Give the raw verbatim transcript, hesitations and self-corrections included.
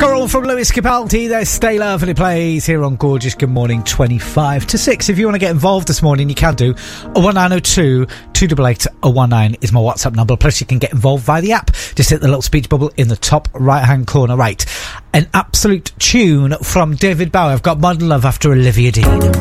Cockerel from Lewis Capaldi. There's Stay Love, and it plays here on Gorgeous Good Morning twenty-five to six. If you want to get involved this morning, you can do. oh one nine oh two, two eight eight, oh one nine is my WhatsApp number. Plus, you can get involved via the app. Just hit the little speech bubble in the top right-hand corner. Right. An absolute tune from David Bowie. I've got Modern Love after Olivia Dean.